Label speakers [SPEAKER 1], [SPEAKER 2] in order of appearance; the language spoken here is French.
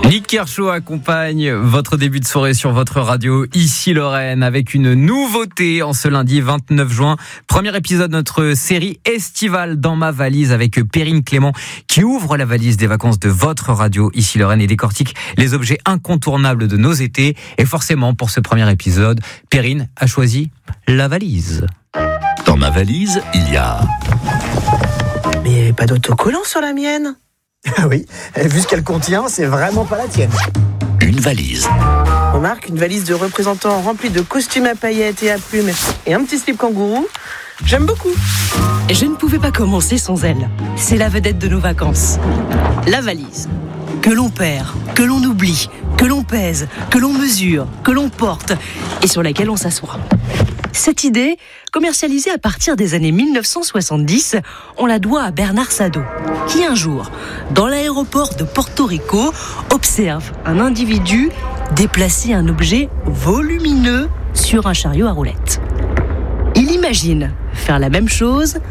[SPEAKER 1] Nick Kershaw accompagne votre début de soirée sur votre radio, ici Lorraine, avec une nouveauté en ce lundi 29 juin. Premier épisode de notre série estivale Dans ma valise avec Perrine Clément qui ouvre la valise des vacances de votre radio, ici Lorraine, et décortique les objets incontournables de nos étés. Et forcément, pour ce premier épisode, Perrine a choisi la valise.
[SPEAKER 2] Dans ma valise, il y a...
[SPEAKER 3] Mais il n'y avait pas d'autocollant sur la mienne.
[SPEAKER 4] Ah oui, vu ce qu'elle contient, c'est vraiment pas la tienne.
[SPEAKER 2] Une valise.
[SPEAKER 3] Remarque, une valise de représentants remplie de costumes à paillettes et à plumes et un petit slip kangourou. J'aime beaucoup.
[SPEAKER 5] Je ne pouvais pas commencer sans elle. C'est la vedette de nos vacances. La valise. Que l'on perd, que l'on oublie, que l'on pèse, que l'on mesure, que l'on porte et sur laquelle on s'assoit. Cette idée, commercialisée à partir des années 1970, on la doit à Bernard Sadeau, qui un jour, dans l'aéroport de Porto Rico, observe un individu déplacer un objet volumineux sur un chariot à roulettes. Il imagine faire la même chose